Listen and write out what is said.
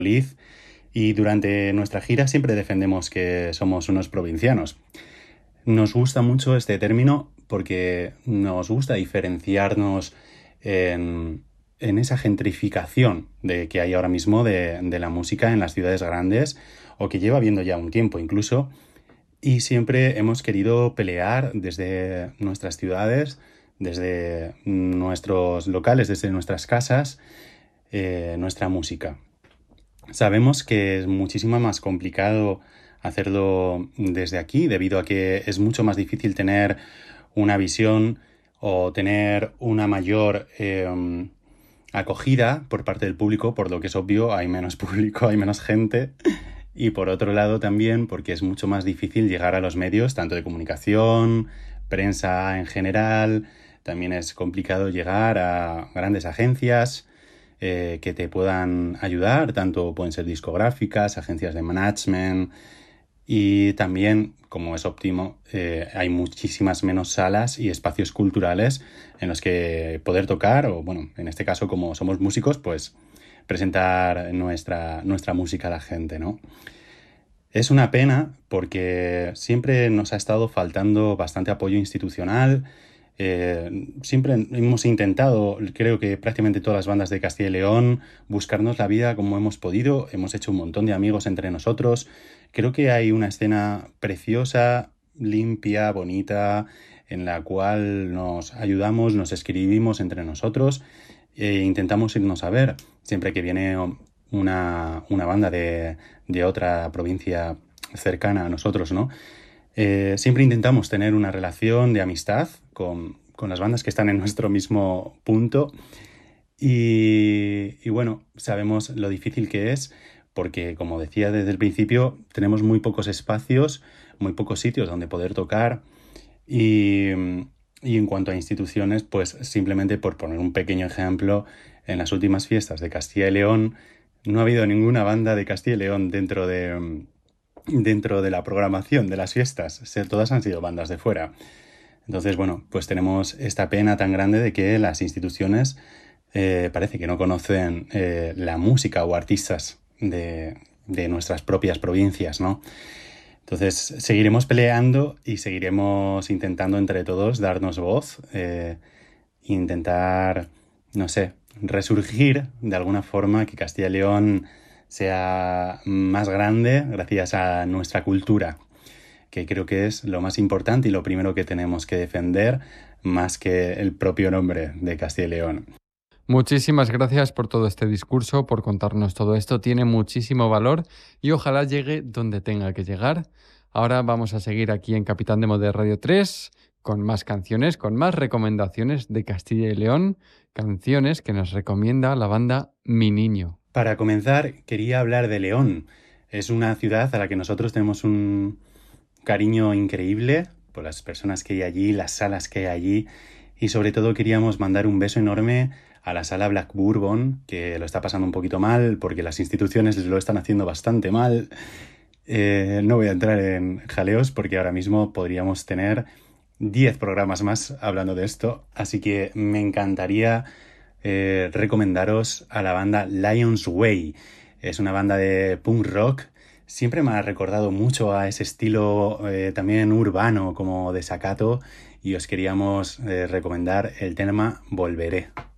Valladolid y durante nuestra gira siempre defendemos que somos unos provincianos. Nos gusta mucho este término porque nos gusta diferenciarnos en esa gentrificación que hay ahora mismo de la música en las ciudades grandes o que lleva habiendo ya un tiempo incluso. Y siempre hemos querido pelear desde nuestras ciudades, desde nuestros locales, desde nuestras casas, nuestra música. Sabemos que es muchísimo más complicado hacerlo desde aquí, debido a que es mucho más difícil tener una visión o tener una mayor acogida por parte del público, por lo que es obvio, hay menos público, hay menos gente. Y por otro lado también porque es mucho más difícil llegar a los medios, tanto de comunicación, prensa en general. También es complicado llegar a grandes agencias que te puedan ayudar, tanto pueden ser discográficas, agencias de management y también, como es óptimo, hay muchísimas menos salas y espacios culturales en los que poder tocar o, bueno, en este caso como somos músicos, pues presentar nuestra música a la gente, ¿no? Es una pena porque siempre nos ha estado faltando bastante apoyo institucional. Siempre hemos intentado, creo que prácticamente todas las bandas de Castilla y León, buscarnos la vida como hemos podido. Hemos hecho un montón de amigos entre nosotros. Creo que hay una escena preciosa, limpia, bonita, en la cual nos ayudamos, nos escribimos entre nosotros e intentamos irnos a ver siempre que viene una banda de otra provincia cercana a nosotros, ¿no? Siempre intentamos tener una relación de amistad con las bandas que están en nuestro mismo punto y bueno, sabemos lo difícil que es porque, como decía desde el principio, tenemos muy pocos espacios, muy pocos sitios donde poder tocar y, y en cuanto a instituciones, pues simplemente por poner un pequeño ejemplo, en las últimas fiestas de Castilla y León no ha habido ninguna banda de Castilla y León dentro de la programación de las fiestas. Todas han sido bandas de fuera. Entonces, bueno, pues tenemos esta pena tan grande de que las instituciones parece que no conocen la música o artistas de nuestras propias provincias, ¿no? Entonces, seguiremos peleando y seguiremos intentando entre todos darnos voz, intentar, no sé, resurgir de alguna forma, que Castilla y León sea más grande gracias a nuestra cultura, que creo que es lo más importante y lo primero que tenemos que defender, más que el propio nombre de Castilla y León. Muchísimas gracias por todo este discurso, por contarnos todo esto. Tiene muchísimo valor y ojalá llegue donde tenga que llegar. Ahora vamos a seguir aquí en Capitán Demo de Radio 3 con más canciones, con más recomendaciones de Castilla y León, canciones que nos recomienda la banda Mi Niño. Para comenzar, quería hablar de León. Es una ciudad a la que nosotros tenemos un cariño increíble por las personas que hay allí, las salas que hay allí y sobre todo queríamos mandar un beso enorme a la sala Black Bourbon, que lo está pasando un poquito mal porque las instituciones lo están haciendo bastante mal. No voy a entrar en jaleos porque ahora mismo podríamos tener 10 programas más hablando de esto, así que me encantaría recomendaros a la banda Lion's Way. Es una banda de punk rock. Siempre me ha recordado mucho a ese estilo también urbano como de Sakato y os queríamos recomendar el tema Volveré.